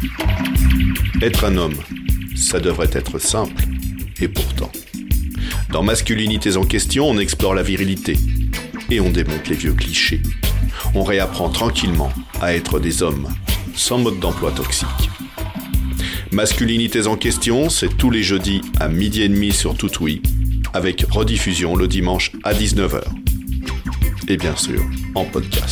Être un homme, ça devrait être simple, et pourtant. Dans Masculinités en question, on explore la virilité, et on démonte les vieux clichés. On réapprend tranquillement à être des hommes, sans mode d'emploi toxique. Masculinités en question, c'est tous les jeudis à 12h30 sur Toutoui, avec rediffusion le dimanche à 19h. Et bien sûr, en podcast.